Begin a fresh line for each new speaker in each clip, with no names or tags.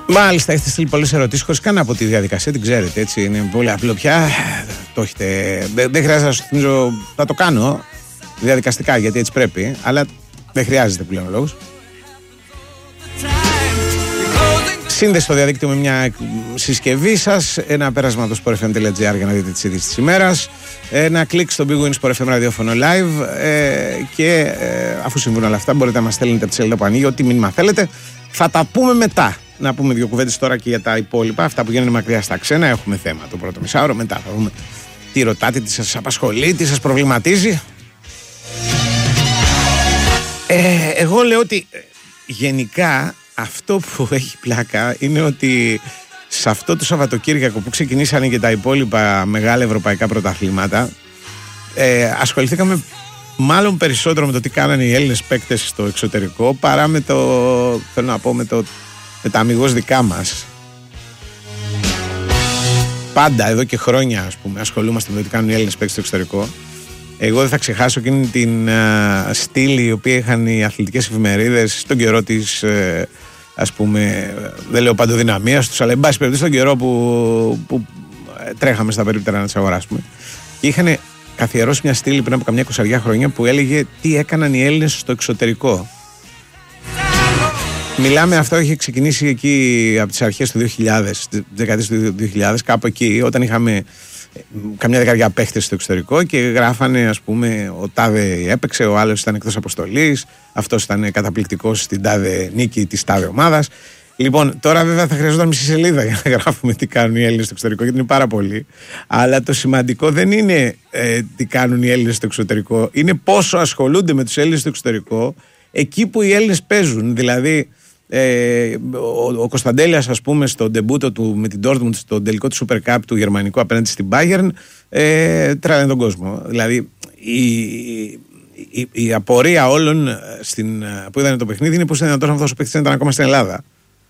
Μάλιστα, έχετε στείλει πολλές ερωτήσεις χωρίς καν από τη διαδικασία, την ξέρετε, έτσι. Είναι πολύ απλό πια. Το έχετε. Δεν χρειάζεται να σου θυμίζω. Θα το κάνω διαδικαστικά γιατί έτσι πρέπει, αλλά δεν χρειάζεται πλέον ο λόγος. Σύνδεση στο διαδίκτυο με μια συσκευή σας, ένα πέρασμα από το sportfm.gr για να δείτε τις ειδήσεις της ημέρας, ένα κλικ στο Big Win Sport FM ραδιόφωνο live και αφού συμβούν όλα αυτά μπορείτε να μας στέλνετε από τη σελίδα που ανοίγει ό,τι μήνυμα θέλετε. Θα τα πούμε μετά. Να πούμε δύο κουβέντες τώρα και για τα υπόλοιπα, αυτά που γίνονται μακριά στα ξένα. Έχουμε θέμα το πρώτο μισάωρο, μετά θα δούμε τι ρωτάτε, τι σας απασχολεί, τι σας προβληματίζει. Εγώ λέω ότι γενικά αυτό που έχει πλάκα είναι ότι σε αυτό το Σαββατοκύριακο που ξεκινήσανε και τα υπόλοιπα μεγάλα ευρωπαϊκά πρωταθλήματα, ασχοληθήκαμε μάλλον περισσότερο με το τι κάνανε οι Έλληνες παίκτες στο εξωτερικό παρά με το, θέλω να πω, με τα αμιγώς δικά μας. Πάντα εδώ και χρόνια, ας πούμε, ασχολούμαστε με το τι κάνουν οι Έλληνες παίκτες στο εξωτερικό. Εγώ δεν θα ξεχάσω εκείνη την στήλη η οποία είχαν οι αθλητικές εφημερίδες στον καιρό της, ας πούμε, δεν λέω παντοδυναμίας τους, αλλά εν πάση περιπτώσει στον καιρό που τρέχαμε στα περίπτερα να τις αγοράσουμε. Και είχαν καθιερώσει μια στήλη πριν από καμιά 20 χρόνια που έλεγε τι έκαναν οι Έλληνες στο εξωτερικό. Μιλάμε, αυτό είχε ξεκινήσει εκεί από τις αρχές του 2000, τις δεκαετίες του 2000, κάπου εκεί, όταν είχαμε καμιά δεκαετία παίχτες στο εξωτερικό και γράφανε, ας πούμε, ο τάδε έπαιξε, ο άλλος ήταν εκτός αποστολής, αυτός ήταν καταπληκτικός στην τάδε νίκη της τάδε ομάδας. Λοιπόν, τώρα βέβαια θα χρειαζόταν μισή σελίδα για να γράφουμε τι κάνουν οι Έλληνες στο εξωτερικό, γιατί είναι πάρα πολλοί. Αλλά το σημαντικό δεν είναι τι κάνουν οι Έλληνες στο εξωτερικό, είναι πόσο ασχολούνται με τους Έλληνες στο εξωτερικό εκεί που οι Έλληνες παίζουν. Δηλαδή, ο Κωνσταντέλιας, ας πούμε, στο ντεμπούτο του με την Dortmund στο τελικό του Super Cup του γερμανικού απέναντι στην Bayern, τρώνε τον κόσμο. Δηλαδή η απορία όλων που είδανε το παιχνίδι είναι πως είναι δυνατόν αυτός ο παίκτης ήταν ακόμα στην Ελλάδα.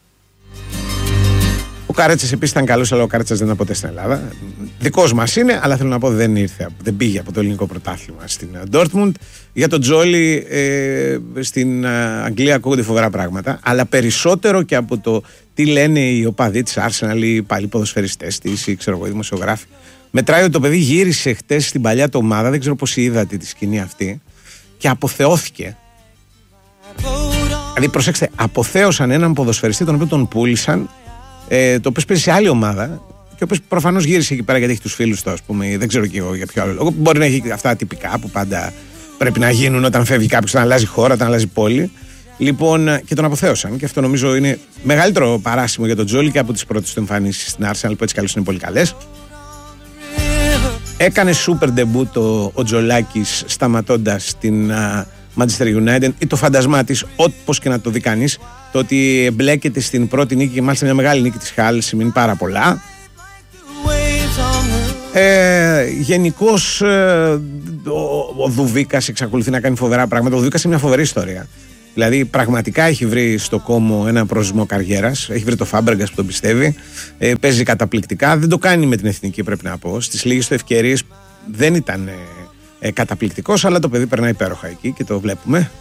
Ο Κάρετσας επίσης ήταν καλός, αλλά ο Κάρετσας δεν ήταν ποτέ στην Ελλάδα. Δικός μας είναι, αλλά θέλω να πω δεν πήγε από το ελληνικό πρωτάθλημα στην Dortmund. Για τον Τζόλι στην Αγγλία ακούγονται φοβερά πράγματα, αλλά περισσότερο και από το τι λένε οι οπαδοί της Arsenal, οι παλιοί ποδοσφαιριστές της ή ξέρω εγώ οι δημοσιογράφοι. Μετράει ότι το παιδί γύρισε χτες στην παλιά του ομάδα, δεν ξέρω πώς είδατε τη σκηνή αυτή, και αποθεώθηκε. Δηλαδή προσέξτε, αποθέωσαν έναν ποδοσφαιριστή τον οποίο τον πούλησαν, το οποίο παίζει σε άλλη ομάδα και ο οποίος προφανώς γύρισε εκεί πέρα γιατί έχει τους φίλους του, ας πούμε, δεν ξέρω και εγώ για ποιο άλλο λόγο. Μπορεί να έχει αυτά τυπικά που πάντα πρέπει να γίνουν όταν φεύγει κάποιος, όταν αλλάζει χώρα, όταν αλλάζει πόλη. Λοιπόν, και τον αποθέωσαν. Και αυτό νομίζω είναι μεγαλύτερο παράσημο για τον Τζόλι και από τις πρώτες του εμφανίσεις στην Arsenal, που έτσι καλώς είναι πολύ καλές. Έκανε super debut ο Τζολάκης σταματώντας την Manchester United, ή το φαντασμά της, όπως και να το δει κανείς, το ότι εμπλέκεται στην πρώτη νίκη και μάλιστα μια μεγάλη νίκη της Χάλ σημαίνει πάρα πολλά. Γενικώς ο Δουβίκας εξακολουθεί να κάνει φοβερά πράγματα. Ο Δουβίκας είναι μια φοβερή ιστορία. Δηλαδή πραγματικά έχει βρει στο κόμμο ένα προσμό καριέρας. Έχει βρει το Φάμπρεγκας που τον πιστεύει. Παίζει καταπληκτικά. Δεν το κάνει με την εθνική, πρέπει να πω. Στις λίγες του ευκαιρίες δεν ήταν καταπληκτικός, αλλά το παιδί περνάει υπέροχα εκεί και το βλέπουμε.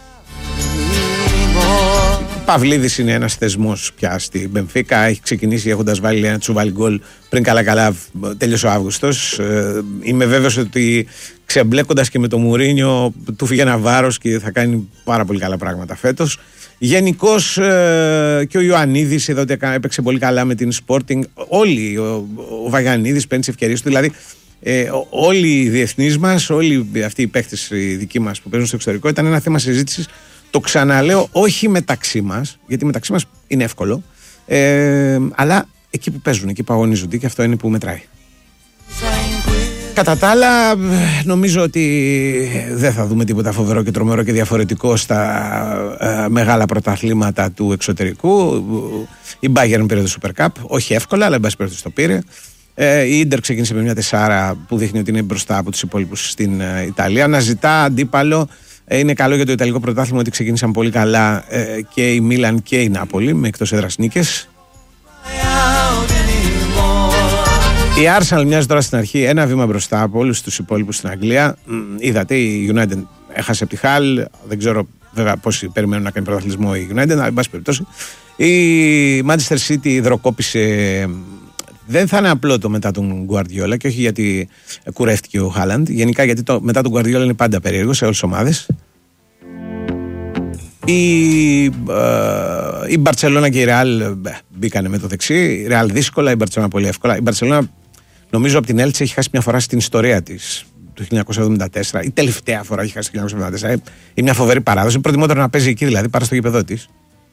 Παυλίδης είναι ένας θεσμός πια στην Μπενφίκα. Έχει ξεκινήσει έχοντας βάλει ένα τσουβάλι γκολ πριν καλά τέλειωσε ο Αύγουστος. Είμαι βέβαιος ότι ξεμπλέκοντας και με το Μουρίνιο του φύγει ένα βάρος και θα κάνει πάρα πολύ καλά πράγματα φέτος. Γενικώς και ο Ιωαννίδης εδώ ότι έπαιξε πολύ καλά με την Sporting. Όλοι, ο Βαγιαννίδης παίρνει τις ευκαιρίες του. Δηλαδή όλοι οι διεθνείς μας, όλοι αυτοί οι παίχτες οι δικοί μας που παίζουν στο εξωτερικό ήταν ένα θέμα συζήτησης. Το ξαναλέω, όχι μεταξύ μας, γιατί μεταξύ μας είναι εύκολο, αλλά εκεί που παίζουν, εκεί που αγωνίζονται, και αυτό είναι που μετράει. Κατά τα άλλα, νομίζω ότι δεν θα δούμε τίποτα φοβερό και τρομερό και διαφορετικό στα μεγάλα πρωταθλήματα του εξωτερικού. Η Bayern πήρε το Super Cup, όχι εύκολα, αλλά εν πάση περιπτώσει το πήρε. Η Ίντερ ξεκίνησε με μια 4 που δείχνει ότι είναι μπροστά από τους υπόλοιπους στην Ιταλία. Να ζητά αντίπαλο. Είναι καλό για το Ιταλικό πρωτάθλημα ότι ξεκίνησαν πολύ καλά και η Μίλαν και η Νάπολη με εκτός έδρας νίκες. Η Arsenal μοιάζει τώρα στην αρχή ένα βήμα μπροστά από όλους τους υπόλοιπους στην Αγγλία. Είδατε, η United έχασε από τη Χάλ. Δεν ξέρω βέβαια πόσοι περιμένουν να κάνει πρωταθλητισμό η United, αλλά εν πάση περιπτώσει. Η Manchester City υδροκόπησε. Δεν θα είναι απλό το μετά τον Guardiola, και όχι γιατί κουρεύτηκε ο Χάλαντ. Γενικά γιατί το μετά τον Guardiola είναι πάντα περίεργο σε όλες τις ομάδες. Η Μπαρτσελώνα και η Ρεάλ μπήκανε με το δεξί. Η Ρεάλ δύσκολα, η Μπαρτσελώνα πολύ εύκολα. Η Μπαρτσελώνα, νομίζω, από την Έλτσε έχει χάσει μια φορά στην ιστορία της το 1974. Η τελευταία φορά έχει χάσει το 1974. Είναι μια φοβερή παράδοση. Προτιμότερο να παίζει εκεί δηλαδή παρά στο γήπεδό της.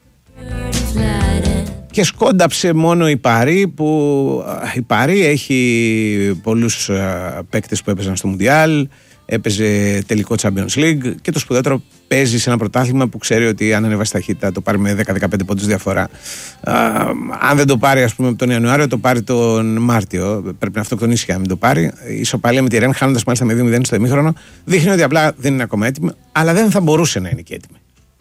Και σκόνταψε μόνο η Παρί, που η Παρί έχει πολλούς παίκτες που έπαιζαν στο Μουντιάλ, έπαιζε τελικό Champions League, και το σπουδαίτερο, παίζει σε ένα πρωτάθλημα που ξέρει ότι αν ανεβάσει ταχύτητα το πάρει με 10-15 πόντους διαφορά. Αν δεν το πάρει, ας πούμε, τον Ιανουάριο, το πάρει τον Μάρτιο. Πρέπει να αυτοκτονήσει για να μην το πάρει. Η ισοπαλία με τη Ρεν, χάνοντας μάλιστα με 2-0 στο ημίχρονο, δείχνει ότι απλά δεν είναι ακόμα έτοιμη, αλλά δεν θα μπορούσε να είναι και έτοιμη.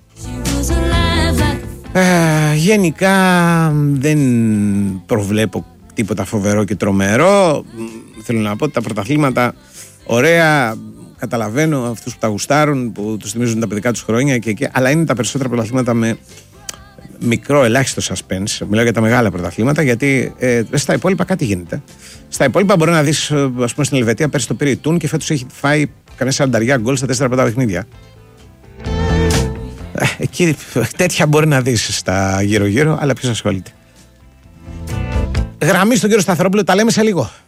Γενικά δεν προβλέπω τίποτα φοβερό και τρομερό. Θέλω να πω ότι τα πρωταθλήματα ωραία, καταλαβαίνω αυτούς που τα γουστάρουν, που τους θυμίζουν τα παιδικά τους χρόνια και εκεί, αλλά είναι τα περισσότερα πρωταθλήματα με μικρό ελάχιστο suspense. Μιλάω για τα μεγάλα πρωταθλήματα, γιατί στα υπόλοιπα κάτι γίνεται. Στα υπόλοιπα μπορεί να δεις, ας πούμε, στην Ελβετία πέρσι το πήρε η Τούν και φέτος έχει φάει κανένα 40 γκολ στα 4 πρώτα παιχνίδια. Εκεί τέτοια μπορεί να δεις στα γύρω-γύρω, αλλά ποιος ασχολείται. Γραμμή στον κύριο Σταθερόπουλο, τα λέμε σε λίγο.